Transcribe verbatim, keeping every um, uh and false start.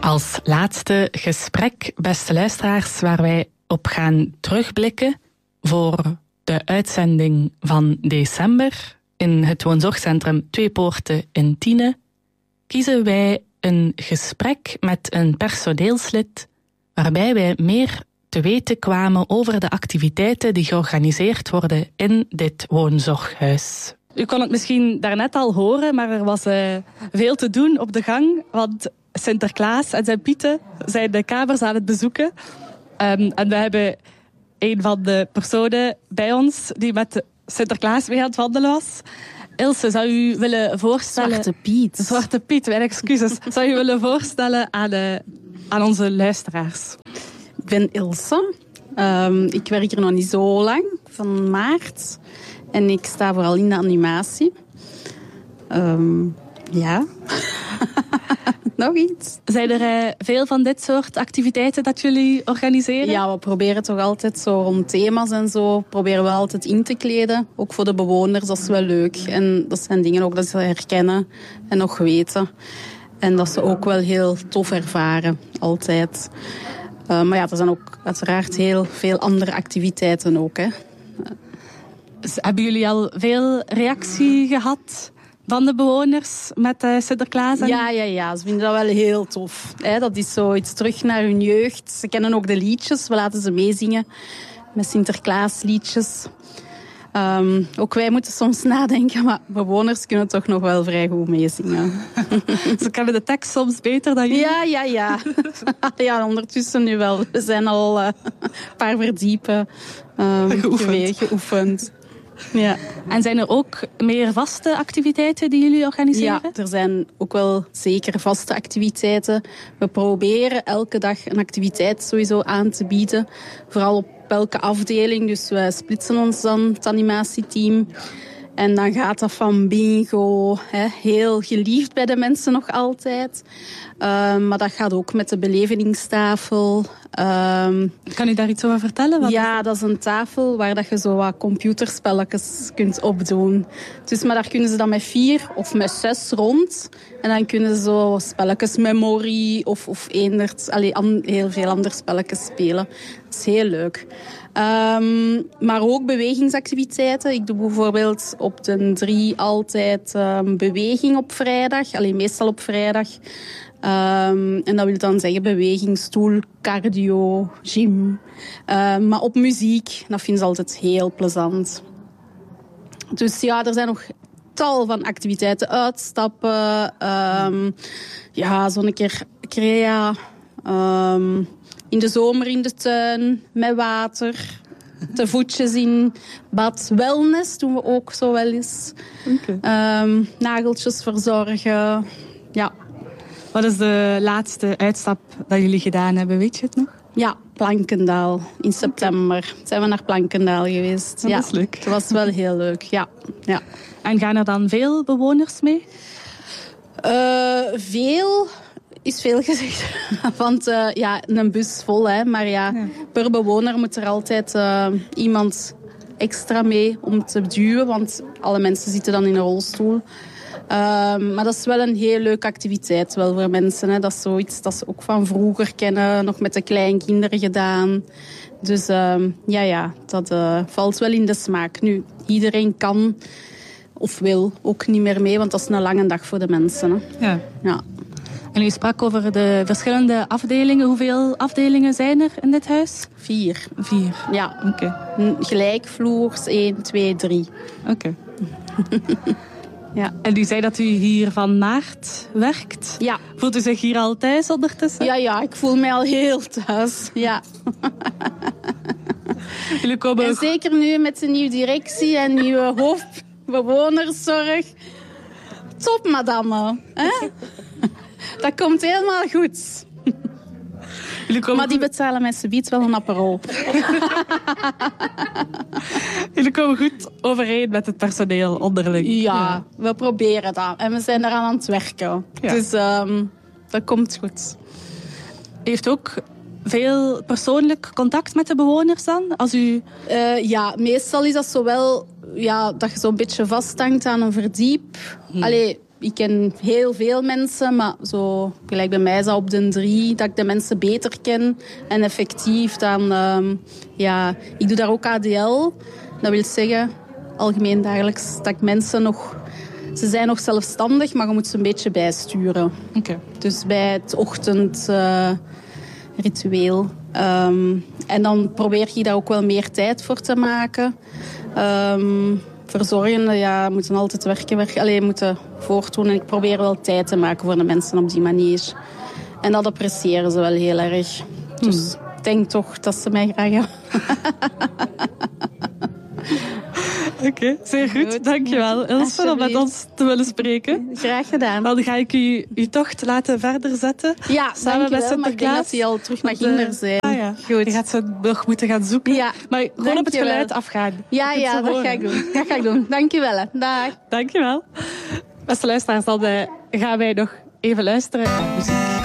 Als laatste gesprek, beste luisteraars, waar wij op gaan terugblikken voor de uitzending van december in het woonzorgcentrum Twee Poorten in Tiene, kiezen wij een gesprek met een personeelslid waarbij wij meer te weten kwamen over de activiteiten die georganiseerd worden in dit woonzorghuis. U kon het misschien daarnet al horen, maar er was uh, veel te doen op de gang, want Sinterklaas en zijn pieten zijn de kamers aan het bezoeken. Um, en we hebben een van de personen bij ons die met Sinterklaas mee aan het wandelen was. Ilse, zou u willen voorstellen... Zwarte Piet. Zwarte Piet, mijn excuses. Zou u willen voorstellen aan, de, aan onze luisteraars? Ik ben Ilse. Um, ik werk hier nog niet zo lang, van maart. En ik sta vooral in de animatie. Um, ja... Nog iets? Zijn er uh, veel van dit soort activiteiten dat jullie organiseren? Ja, we proberen toch altijd zo rond thema's en zo. Proberen we altijd in te kleden. Ook voor de bewoners, dat is wel leuk. En dat zijn dingen ook dat ze herkennen en nog weten. En dat ze ook wel heel tof ervaren, altijd. Uh, maar ja, er zijn ook uiteraard heel veel andere activiteiten ook. Hè. Dus hebben jullie al veel reactie gehad van de bewoners met uh, Sinterklaas? En... Ja, ja, ja, ze vinden dat wel heel tof. Hè? Dat is zoiets terug naar hun jeugd. Ze kennen ook de liedjes, we laten ze meezingen met Sinterklaasliedjes. Um, ook wij moeten soms nadenken, maar bewoners kunnen toch nog wel vrij goed meezingen. Ze kennen de tekst soms beter dan jullie? Ja, ja, ja. Ja, ondertussen nu wel. We zijn al uh, een paar verdiepen um, geoefend. geoefend. Ja. En zijn er ook meer vaste activiteiten die jullie organiseren? Ja, er zijn ook wel zeker vaste activiteiten. We proberen elke dag een activiteit sowieso aan te bieden. Vooral op elke afdeling. Dus we splitsen ons dan, het animatieteam. En dan gaat dat van bingo, hè, heel geliefd bij de mensen nog altijd. Uh, maar dat gaat ook met de belevingstafel. Um, kan u daar iets over vertellen? Wat ja, dat is een tafel waar dat je zo wat computerspelletjes kunt opdoen. Dus, maar daar kunnen ze dan met vier of met zes rond. En dan kunnen ze zo spelletjes memory of, of eendert, allee, an, heel veel andere spelletjes spelen. Dat is heel leuk. Um, maar ook bewegingsactiviteiten. Ik doe bijvoorbeeld op de drie altijd um, beweging op vrijdag. Allee, meestal op vrijdag. Um, en dat wil dan zeggen beweging, stoel, cardio, gym. Um, maar op muziek, dat vinden ze altijd heel plezant. Dus ja, er zijn nog tal van activiteiten. Uitstappen, um, ja, zo'n keer crea, um, in de zomer in de tuin, met water, de voetjes in bad. Wellness doen we ook zo wel eens. Okay. Um, nageltjes verzorgen, ja. Wat is de laatste uitstap dat jullie gedaan hebben, weet je het nog? Ja, Plankendaal. In september okay. zijn we naar Plankendaal geweest. Dat ja, is leuk. Het was wel heel leuk, ja. ja. En gaan er dan veel bewoners mee? Uh, veel is veel gezegd. Want uh, ja, een bus vol, hè. Maar ja, ja, per bewoner moet er altijd uh, iemand extra mee om te duwen. Want alle mensen zitten dan in een rolstoel. Um, maar dat is wel een heel leuke activiteit wel voor mensen. Hè. Dat is zoiets dat ze ook van vroeger kennen, nog met de kleinkinderen gedaan. Dus um, ja, ja, dat uh, valt wel in de smaak. Nu, iedereen kan of wil ook niet meer mee, want dat is een lange dag voor de mensen. Hè. Ja. Ja. En u sprak over de verschillende afdelingen. Hoeveel afdelingen zijn er in dit huis? Vier. Vier? Ja. Oké. Okay. Gelijkvloers, één, twee, drie. Oké. Okay. Ja. En u zei dat u hier van maart werkt. Ja. Voelt u zich hier al thuis ondertussen? Ja, ja, ik voel mij al heel thuis. Ja. Jullie komen en ook... zeker nu met de nieuwe directie en nieuwe hoofdbewonerszorg. Top, madame. Hè? Dat komt helemaal goed. Maar die betalen mij subiet wel een aperol. Jullie komen goed overeen met het personeel onderling. Ja, ja, we proberen dat. En we zijn eraan aan het werken. Ja. Dus um, dat komt goed. U heeft ook veel persoonlijk contact met de bewoners dan? Als u... Uh, ja, meestal is dat zo wel... Ja, dat je zo'n beetje vasthangt aan een verdiep. Hmm. Allee, ik ken heel veel mensen, maar zo, gelijk bij mij is dat op de drie, dat ik de mensen beter ken. En effectief dan, um, ja, ik doe daar ook A D L. Dat wil zeggen, algemeen dagelijks, dat ik mensen nog... Ze zijn nog zelfstandig, maar je moet ze een beetje bijsturen. Okay. Dus bij het ochtendritueel. Uh, um, en dan probeer je daar ook wel meer tijd voor te maken. Um, verzorgenden, ja, moeten altijd werken, werken. Allee, moeten voortdoen. En ik probeer wel tijd te maken voor de mensen op die manier. En dat appreciëren ze wel heel erg. Dus hmm. ik denk toch dat ze mij graag hebben. Oké, okay, zeer goed. goed. Dankjewel, Ilse, om met ons te willen spreken. Graag gedaan. Dan ga ik u uw tocht laten verder zetten. Ja, samen met Sinterklaas. Maar ik denk dat hij al terug naar Ginder zijn. Ah, ja. Goed. Je gaat ze nog moeten gaan zoeken. Ja, maar gewoon op het geluid afgaan. Ja, ja, dat ga ik doen. Dat ga ik doen. Dankjewel. Dag. Dankjewel. Beste luisteraars, dan uh, gaan wij nog even luisteren naar muziek.